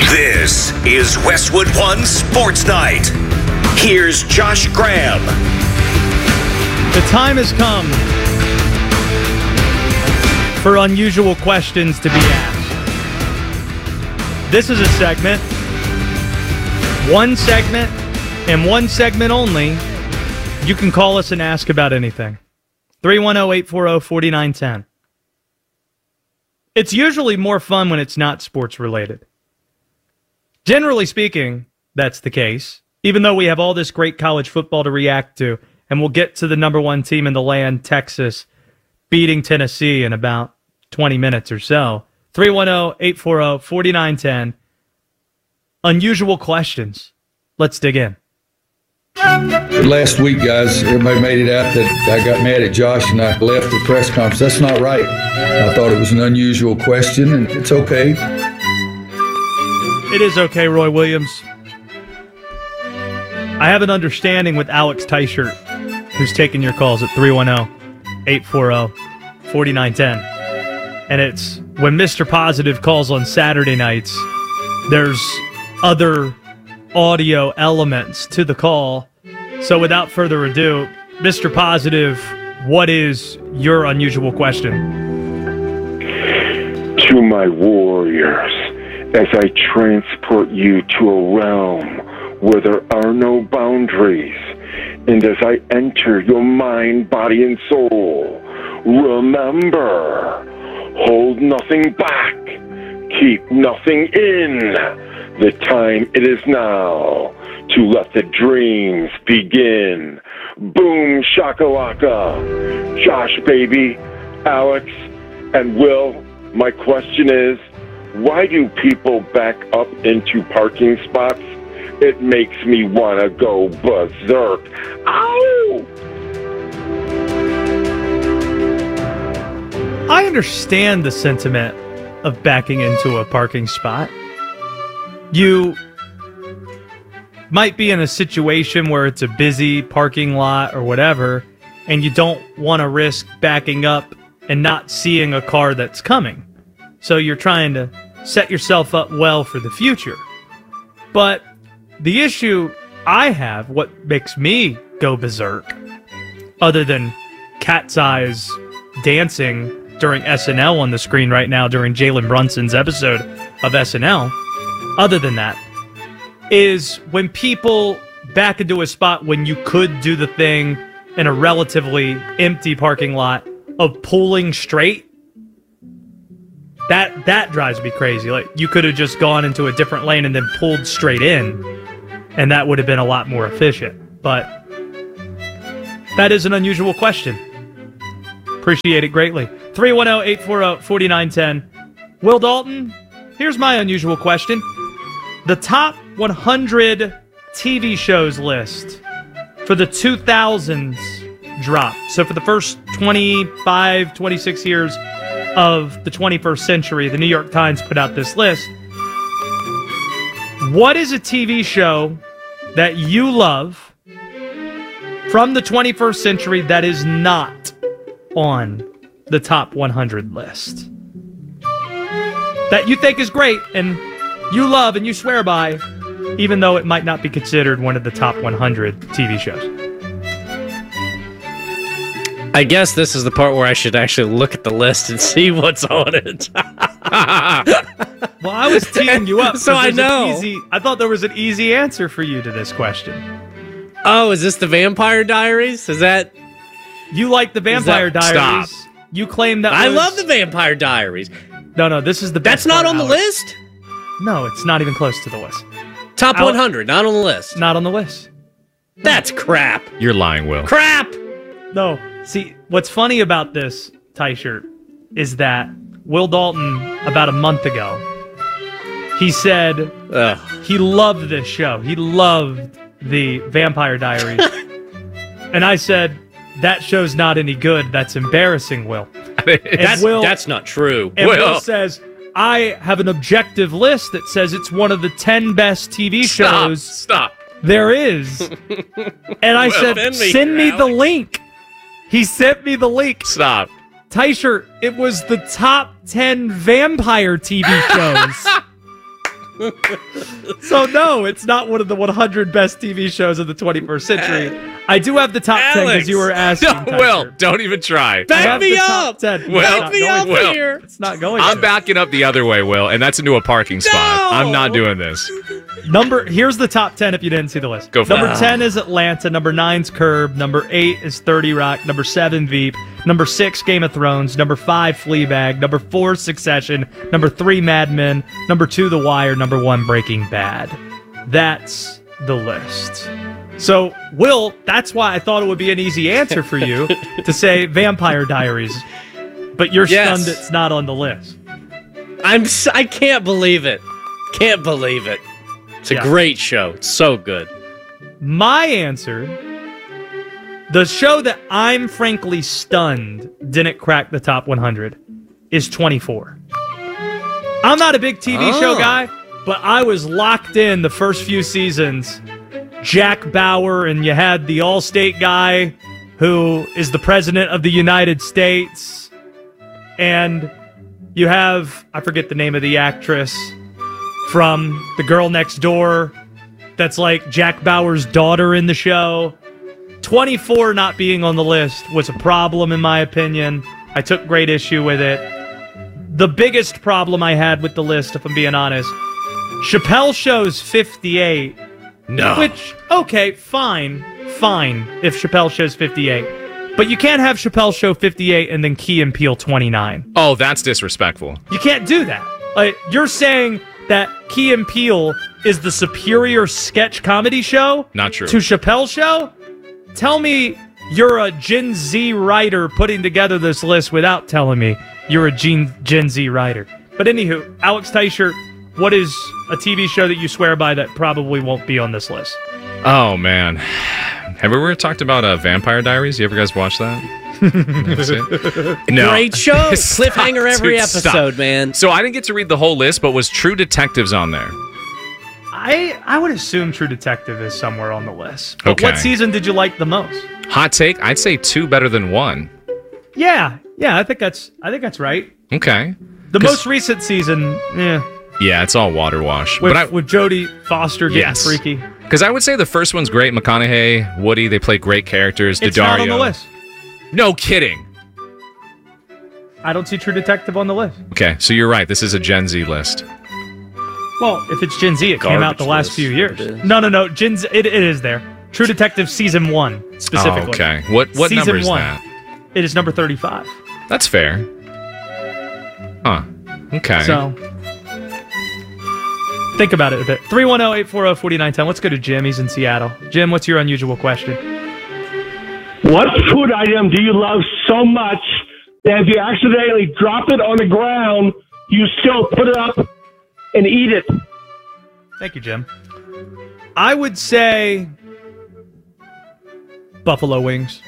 This is Westwood One Sports Night. Here's Josh Graham. The time has come for unusual questions to be asked. This is a segment, and one segment only. You can call us and ask about anything. 310-840-4910. It's usually more fun when it's not sports related. Generally speaking, that's the case, even though we have all this great college football to react to, and we'll get to the number one team in the land, Texas, beating Tennessee in about 20 minutes or so. 310-840-4910. Unusual questions. Let's dig in. Last week, guys, everybody made it out that I got mad at Josh and I left the press conference. That's not right. I thought it was an unusual question, and it's okay. It is okay, Roy Williams. I have an understanding with Alex Teichert, who's taking your calls at 310-840-4910. And it's when Mr. Positive calls on Saturday nights, there's other audio elements to the call. So without further ado, Mr. Positive, what is your unusual question? To my warriors, as I transport you to a realm where there are no boundaries, and as I enter your mind, body, and soul, remember, hold nothing back, keep nothing in. The time it is now to let the dreams begin. Boom shakalaka. Josh, baby, Alex, and Will, my question is, why do people back up into parking spots? It makes me want to go berserk. Ow! I understand the sentiment of backing into a parking spot. You might be in a situation where it's a busy parking lot or whatever, and you don't want to risk backing up and not seeing a car that's coming. So you're trying to set yourself up well for the future. But the issue I have, what makes me go berserk, other than cat's eyes dancing during SNL on the screen right now during Jalen Brunson's episode of SNL, other than that, is when people back into a spot when you could do the thing in a relatively empty parking lot of pulling straight. That drives me crazy. Like, you could have just gone into a different lane and then pulled straight in, and that would have been a lot more efficient. But that is an unusual question. Appreciate it greatly. 310-840-4910. Will Dalton, here's my unusual question. The top 100 TV shows list for the 2000s dropped. So for the first 25, 26 years of the 21st century, the New York Times put out this list. What is a TV show that you love from the 21st century that is not on the top 100 list? That you think is great and you love and you swear by, even though it might not be considered one of the top 100 TV shows. I guess this is the part where I should actually look at the list and see what's on it. Well, I was teeing you up. So I know. I thought there was an easy answer for you to this question. Oh, is this the Vampire Diaries? Is that... You like the Vampire Diaries. Stop. You claim that I love the Vampire Diaries. No, this is the best. That's not on the Alex. list? No, it's not even close to the list. Top 100, not on the list. Not on the list. That's crap. You're lying, Will. Crap! No. See, what's funny about this, Teichert, is that Will Dalton, about a month ago, he said he loved this show. He loved the Vampire Diaries. And I said, that show's not any good. That's embarrassing, Will. That's not true. And Will says, I have an objective list that says it's one of the 10 best TV shows Stop. there is. And I said, send me the link. He sent me the link. Stop. Teichert, it was the top 10 vampire TV shows. So no, it's not one of the 100 best TV shows of the 21st century. I do have the top 10 because you were asking. No, Will, don't even try. Back me up. Back me up here. It's not going. I'm backing up the other way, Will, and that's into a parking spot. I'm not doing this. Here's the top 10 if you didn't see the list. Go for Number it. 10 is Atlanta. Number 9's Curb. Number 8 is 30 Rock. Number 7, Veep. Number 6, Game of Thrones. Number 5, Fleabag. Number 4, Succession. Number 3, Mad Men. Number 2, The Wire. Number 1, Breaking Bad. That's the list. So, Will, that's why I thought it would be an easy answer for you to say Vampire Diaries. But you're stunned it's not on the list. I can't believe it. Can't believe it. It's a great show. It's so good. My answer, the show that I'm frankly stunned didn't crack the top 100, is 24. I'm not a big TV show guy, but I was locked in the first few seasons. Jack Bauer, and you had the Allstate guy who is the president of the United States. And you have, I forget the name of the actress from The Girl Next Door that's like Jack Bauer's daughter in the show. 24 not being on the list was a problem in my opinion. I took great issue with it. The biggest problem I had with the list, if I'm being honest, Chappelle Show's 58. No. Which, okay, fine if Chappelle Show's 58. But you can't have Chappelle Show 58 and then Key and Peele 29. Oh, that's disrespectful. You can't do that. Like, you're saying that Key and Peele is the superior sketch comedy show? Not true. To Chappelle Show? Tell me you're a Gen Z writer putting together this list without telling me you're a Gen Z writer. But anywho, Alex Teicher, what is a TV show that you swear by that probably won't be on this list? Oh, man. Have we ever talked about Vampire Diaries? You ever guys watch that? No. Great show. Cliffhanger every Dude, episode, stop. man. So I didn't get to read the whole list, but was True Detectives on there? I would assume True Detective is somewhere on the list. But Okay. what season did you like the most? Hot take, I'd say 2 better than 1. Yeah, I think that's right. Okay. The most recent season, Yeah, it's all water wash. with Jodie Foster getting freaky. Because I would say the first one's great. McConaughey, Woody, they play great characters. It's Daddario. not on the list. No kidding. I don't see True Detective on the list. Okay, so you're right. This is a Gen Z list. Well, if it's Gen Z, it came out the last few years. No, Gen Z, it is there. True Detective Season 1, specifically. Oh, okay. What Season number is 1. that? It is number 35. That's fair. Huh. Okay. So, think about it a bit. 310-840-4910. Let's go to Jim. He's in Seattle. Jim, what's your unusual question? What food item do you love so much that if you accidentally drop it on the ground, you still put it up and eat it? Thank you, Jim. I would say buffalo wings.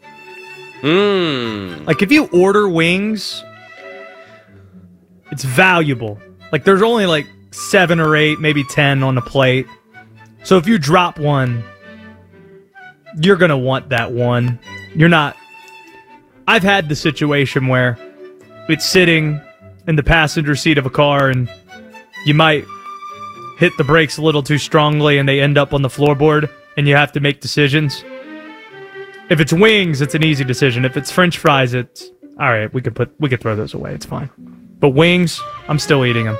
Like, if you order wings, it's valuable. Like, there's only like 7 or 8, maybe 10 on the plate. So if you drop one, you're going to want that one. You're not... I've had the situation where it's sitting in the passenger seat of a car and you might hit the brakes a little too strongly and they end up on the floorboard and you have to make decisions. If it's wings, it's an easy decision. If it's French fries, it's all right. We could throw those away. It's fine. But wings, I'm still eating them.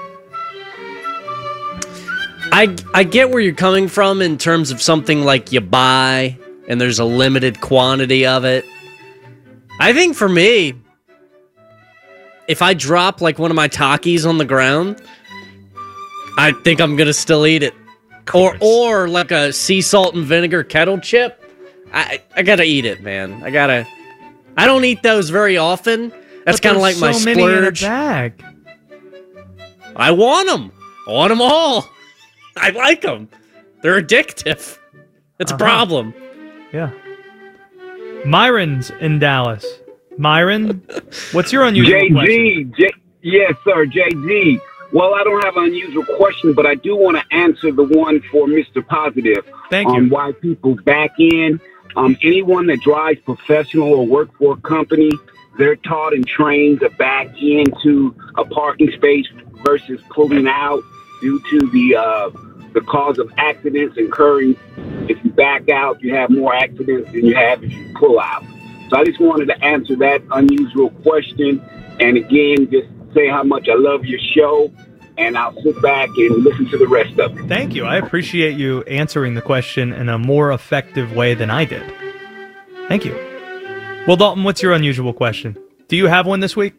I get where you're coming from in terms of something like you buy and there's a limited quantity of it. I think for me, if I drop like one of my Takis on the ground, I think I'm gonna still eat it. Or like a sea salt and vinegar kettle chip. I gotta eat it, man. I don't eat those very often. That's kind of like my so many in a splurge. bag. I want them. I want them all. I like them. They're addictive. It's a problem. Yeah. Myron's in Dallas. Myron, what's your unusual question? Yes, sir, JD. Well, I don't have an unusual question, but I do want to answer the one for Mr. Positive. Thank you. On why people back in. Anyone that drives professional or work for a company, they're taught and trained to back into a parking space versus pulling out. due to the cause of accidents occurring. If you back out, you have more accidents than you have if you pull out. So I just wanted to answer that unusual question. And again, just say how much I love your show. And I'll sit back and listen to the rest of it. Thank you. I appreciate you answering the question in a more effective way than I did. Thank you. Well, Dalton, what's your unusual question? Do you have one this week?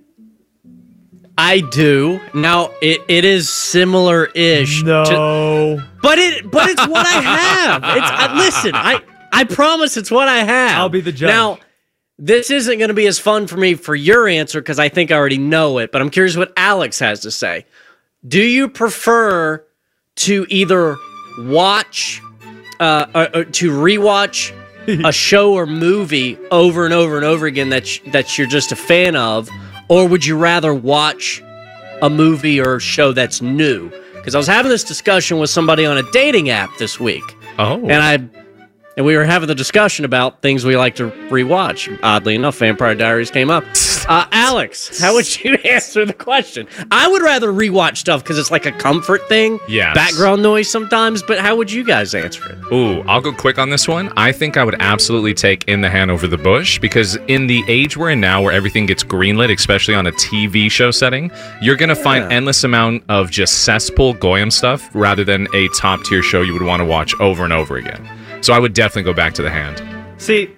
I do. Now, it is similar-ish. No. But it's what I have. Listen, I promise it's what I have. I'll be the judge. Now, this isn't going to be as fun for me for your answer because I think I already know it, but I'm curious what Alex has to say. Do you prefer to either watch, or to rewatch a show or movie over and over and over again that you're just a fan of, or would you rather watch a movie or show that's new? Because I was having this discussion with somebody on a dating app this week. Oh. And we were having the discussion about things we like to rewatch. Oddly enough, Vampire Diaries came up. Alex, how would you answer the question? I would rather rewatch stuff because it's like a comfort thing. Yes. Background noise sometimes, but how would you guys answer it? Ooh, I'll go quick on this one. I think I would absolutely take In the Hand over the Bush because in the age we're in now where everything gets greenlit, especially on a TV show setting, you're going to find endless amount of just cesspool Goyim stuff rather than a top-tier show you would want to watch over and over again. So I would definitely go back to The Hand. See,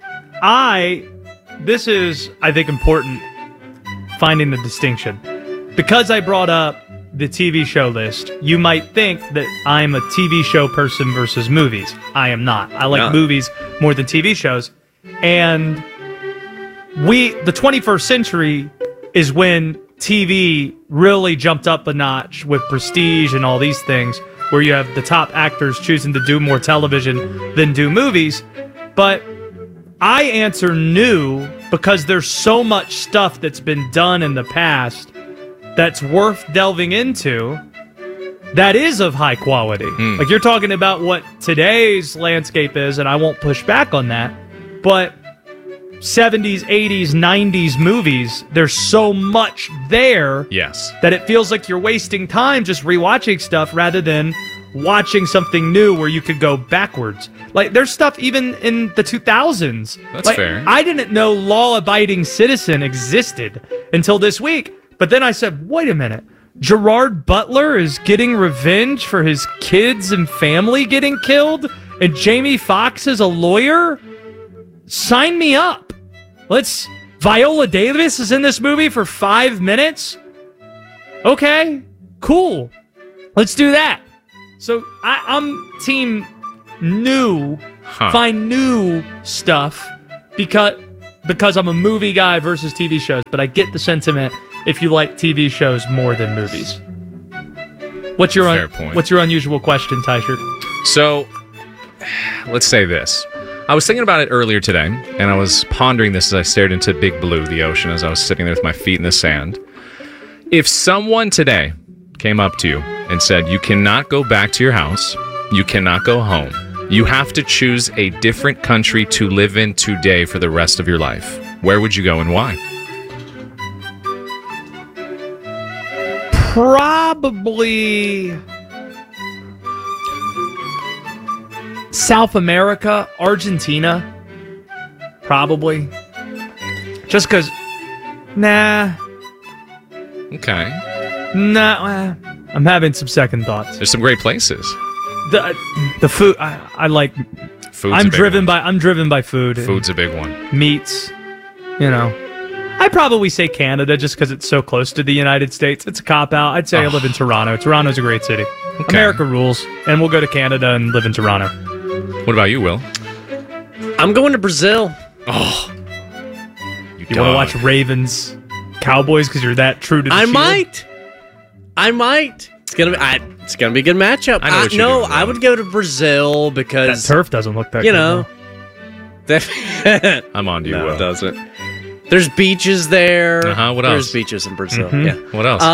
this is, I think, important, finding the distinction. Because I brought up the TV show list, you might think that I'm a TV show person versus movies. I am not. I like movies more than TV shows. And the 21st century is when TV really jumped up a notch with Prestige and all these things, where you have the top actors choosing to do more television than do movies. But I answer new because there's so much stuff that's been done in the past that's worth delving into that is of high quality. Like, you're talking about what today's landscape is, and I won't push back on that, but 70s, 80s, 90s movies, there's so much there that it feels like you're wasting time just rewatching stuff rather than watching something new where you could go backwards. Like, there's stuff even in the 2000s. That's fair. I didn't know Law Abiding Citizen existed until this week. But then I said, wait a minute. Gerard Butler is getting revenge for his kids and family getting killed? And Jamie Foxx is a lawyer? Sign me up. Viola Davis is in this movie for 5 minutes? Okay, cool. Let's do that. So I'm team new, find new stuff because I'm a movie guy versus TV shows, but I get the sentiment if you like TV shows more than movies. What's your unusual question, Tysher? So, let's say this. I was thinking about it earlier today, and I was pondering this as I stared into Big Blue, the ocean, as I was sitting there with my feet in the sand. If someone today came up to you and said, you cannot go back to your house, you cannot go home, you have to choose a different country to live in today for the rest of your life, where would you go and why? Probably South America, Argentina. Probably. Just because, Okay. I'm having some second thoughts. There's some great places. The food, I like. Food's I'm driven by food. Food's a big one. Meats, I'd probably say Canada just because it's so close to the United States. It's a cop-out. I'd say I live in Toronto. Toronto's a great city. Okay. America rules, and we'll go to Canada and live in Toronto. What about you, Will? I'm going to Brazil. Oh. You want to watch Ravens, Cowboys because you're that true to the shield? I might. It's gonna be a good matchup. I know what you're doing, I would go to Brazil because that turf doesn't look that good. I'm on to you, no, Will. It doesn't. There's beaches there. What else? There's beaches in Brazil. Mm-hmm. Yeah. What else?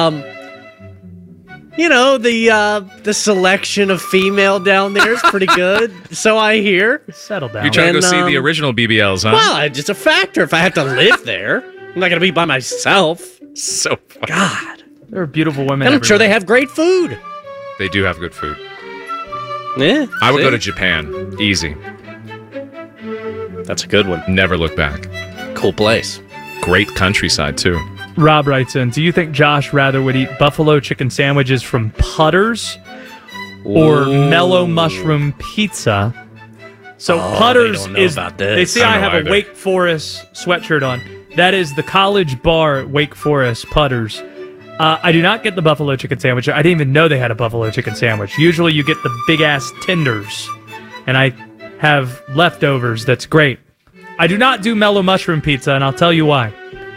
The selection of female down there is pretty good. So I hear. Settle down. You're trying to go see the original BBLs, huh? Well, it's just a factor. If I have to live there, I'm not going to be by myself. So funny. God. There are beautiful women. And I'm sure they have great food. They do have good food. Yeah. I would go to Japan. Easy. That's a good one. Never look back. Cool place. Great countryside, too. Rob writes in, do you think Josh rather would eat buffalo chicken sandwiches from Putters or mellow mushroom pizza? So Putters they don't know is, about this. they see I have a Wake Forest sweatshirt on. That is the college bar at Wake Forest, Putters. I do not get the buffalo chicken sandwich. I didn't even know they had a buffalo chicken sandwich. Usually you get the big-ass tenders, and I have leftovers. That's great. I do not do mellow mushroom pizza, and I'll tell you why.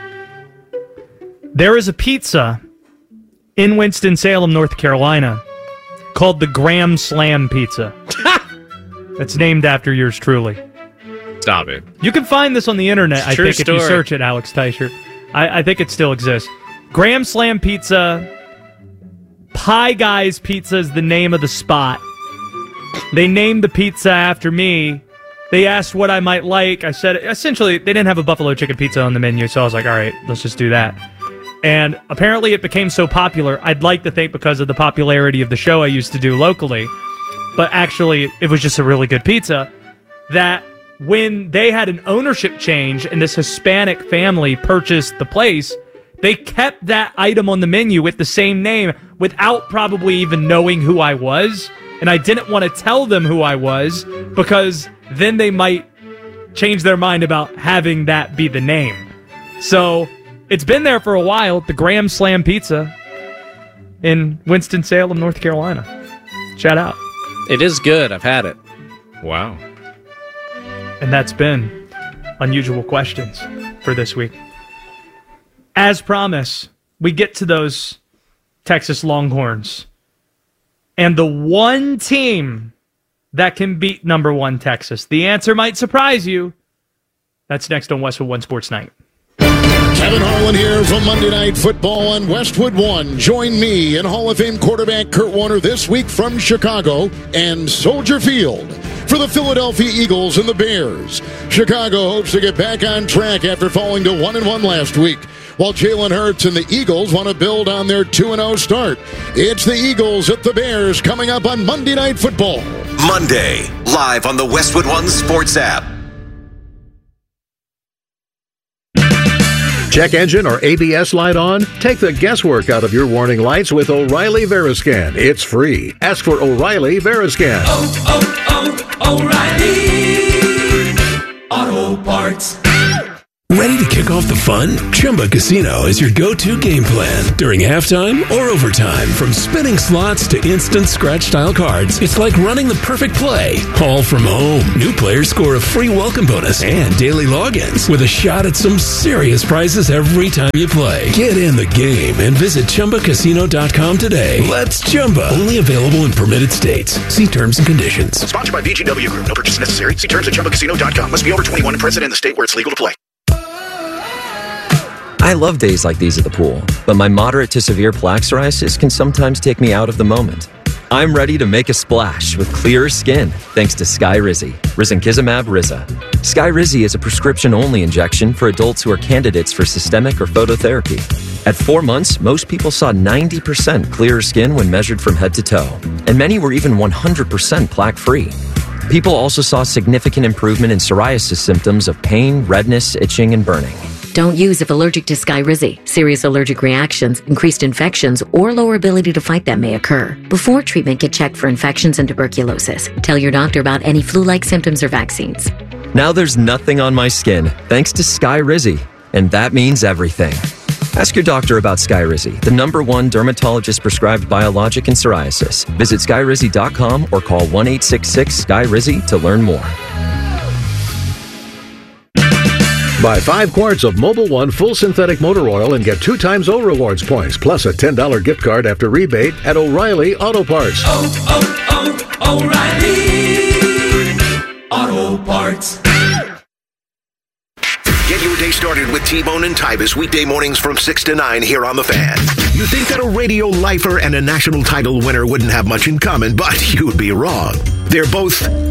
There is a pizza in Winston-Salem, North Carolina, called the Graham Slam Pizza. That's named after yours truly. Stop it. You can find this on the internet, I think, story. if you search it, Alex Teicher. I think it still exists. Graham Slam Pizza, Pie Guys Pizza is the name of the spot. They named the pizza after me. They asked what I might like. I said, essentially, they didn't have a buffalo chicken pizza on the menu, so I was like, all right, let's just do that. And apparently it became so popular, I'd like to think because of the popularity of the show I used to do locally, but actually it was just a really good pizza, that when they had an ownership change and this Hispanic family purchased the place, they kept that item on the menu with the same name without probably even knowing who I was. And I didn't want to tell them who I was because then they might change their mind about having that be the name. So it's been there for a while, the Graham Slam Pizza in Winston-Salem, North Carolina. Shout out. It is good. I've had it. Wow. And that's been Unusual Questions for this week. As promised, we get to those Texas Longhorns. And the one team that can beat number 1 Texas. The answer might surprise you. That's next on Westwood One Sports Night. Kevin Harlan here from Monday Night Football on Westwood One. Join me and Hall of Fame quarterback Kurt Warner this week from Chicago and Soldier Field for the Philadelphia Eagles and the Bears. Chicago hopes to get back on track after falling to 1-1 last week, while Jalen Hurts and the Eagles want to build on their 2-0 start. It's the Eagles at the Bears coming up on Monday Night Football. Monday, live on the Westwood One Sports app. Check engine or ABS light on? Take the guesswork out of your warning lights with O'Reilly Veriscan. It's free. Ask for O'Reilly Veriscan. O'Reilly Auto Parts. Ready to kick off the fun? Chumba Casino is your go-to game plan during halftime or overtime. From spinning slots to instant scratch-style cards, it's like running the perfect play, all from home. New players score a free welcome bonus and daily logins with a shot at some serious prizes every time you play. Get in the game and visit ChumbaCasino.com today. Let's Chumba. Only available in permitted states. See terms and conditions. Sponsored by VGW Group. No purchase necessary. See terms at ChumbaCasino.com. Must be over 21 and present in the state where it's legal to play. I love days like these at the pool, but my moderate to severe plaque psoriasis can sometimes take me out of the moment. I'm ready to make a splash with clearer skin thanks to Skyrizi, risankizumab Riza. Skyrizi is a prescription-only injection for adults who are candidates for systemic or phototherapy. At 4 months, most people saw 90% clearer skin when measured from head to toe, and many were even 100% plaque-free. People also saw significant improvement in psoriasis symptoms of pain, redness, itching, and burning. Don't use if allergic to Skyrizi. Serious allergic reactions, increased infections, or lower ability to fight them may occur. Before treatment, get checked for infections and tuberculosis. Tell your doctor about any flu-like symptoms or vaccines. Now there's nothing on my skin thanks to Skyrizi, and that means everything. Ask your doctor about Skyrizi, the #1 dermatologist-prescribed biologic in psoriasis. Visit Skyrizi.com or call 1-866-SKYRIZI to learn more. Buy 5 quarts of Mobil 1 full synthetic motor oil and get 2 times O Rewards points, plus a $10 gift card after rebate at O'Reilly Auto Parts. O'Reilly Auto Parts. Get your day started with T-Bone and Tybus weekday mornings from 6 to 9 here on The Fan. You think that a radio lifer and a national title winner wouldn't have much in common, but you'd be wrong. They're both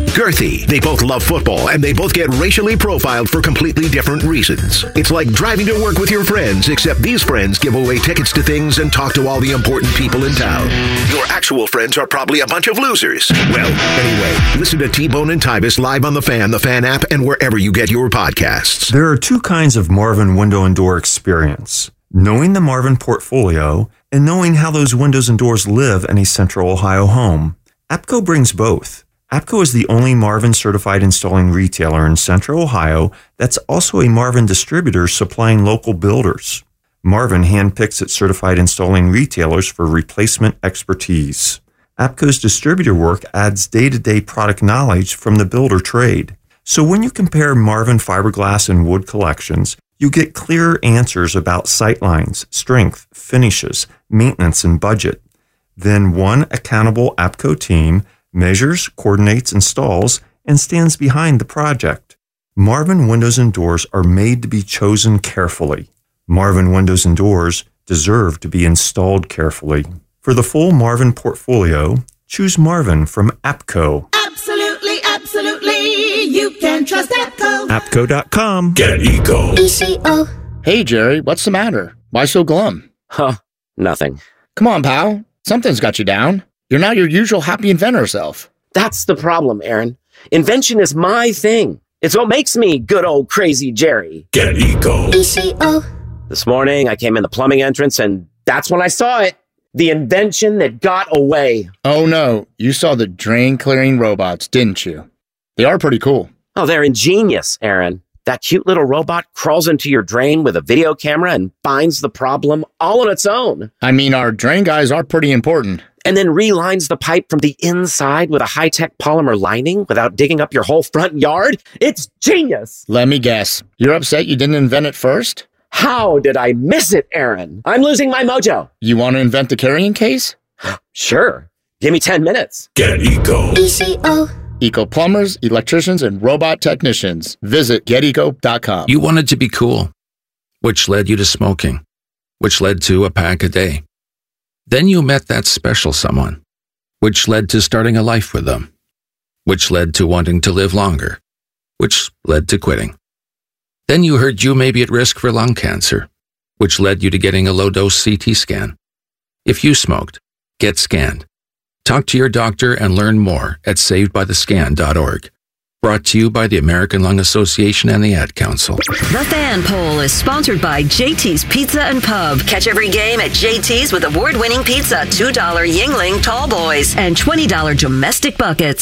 girthy. They both love football, and they both get racially profiled for completely different reasons. It's like driving to work with your friends, except these friends give away tickets to things and talk to all the important people in town. Your actual friends are probably a bunch of losers. Well, anyway, listen to T-Bone and Tybus live on the Fan app, and wherever you get your podcasts. There are two kinds of Marvin window and door experience. Knowing the Marvin portfolio and knowing how those windows and doors live in a Central Ohio home. APCO brings both. APCO is the only Marvin certified installing retailer in Central Ohio that's also a Marvin distributor supplying local builders. Marvin handpicks its certified installing retailers for replacement expertise. APCO's distributor work adds day-to-day product knowledge from the builder trade. So when you compare Marvin fiberglass and wood collections, you get clearer answers about sightlines, strength, finishes, maintenance, and budget. Then one accountable APCO team measures, coordinates, installs, and stands behind the project. Marvin windows and doors are made to be chosen carefully. Marvin windows and doors deserve to be installed carefully. For the full Marvin portfolio, choose Marvin from APCO. Absolutely, absolutely. You can trust APCO. APCO.com. Get Eco. ECO. Hey, Jerry, what's the matter? Why so glum? Huh, nothing. Come on, pal. Something's got you down. You're not your usual happy inventor self. That's the problem, Aaron. Invention is my thing. It's what makes me good old crazy Jerry. Get Eco. ECO. This morning, I came in the plumbing entrance, and that's when I saw it. The invention that got away. Oh, no. You saw the drain clearing robots, didn't you? They are pretty cool. Oh, they're ingenious, Aaron. That cute little robot crawls into your drain with a video camera and finds the problem all on its own. I mean, our drain guys are pretty important. And then relines the pipe from the inside with a high-tech polymer lining without digging up your whole front yard. It's genius. Let me guess. You're upset you didn't invent it first? How did I miss it, Aaron? I'm losing my mojo. You want to invent the carrying case? Sure. Give me 10 minutes. Get Eco. ECO. Eco plumbers, electricians, and robot technicians. Visit geteco.com. You wanted to be cool, which led you to smoking, which led to a pack a day. Then you met that special someone, which led to starting a life with them, which led to wanting to live longer, which led to quitting. Then you heard you may be at risk for lung cancer, which led you to getting a low-dose CT scan. If you smoked, get scanned. Talk to your doctor and learn more at savedbythescan.org. Brought to you by the American Lung Association and the Ad Council. The Fan Poll is sponsored by JT's Pizza and Pub. Catch every game at JT's with award-winning pizza, $2 Yingling Tall Boys, and $20 domestic buckets.